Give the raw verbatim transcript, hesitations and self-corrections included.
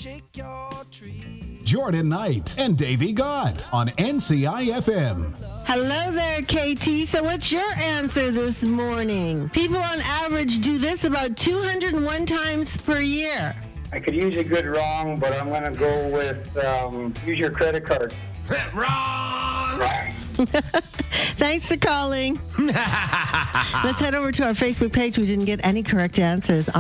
Jordan Knight and Davey Gott on N C I F M. Hello there, K T. So what's your answer this morning? People on average do this about two hundred one times per year. I could use a good wrong, but I'm going to go with um, use your credit card. Wrong! Right. Thanks for calling. Let's head over to our Facebook page. We didn't get any correct answers.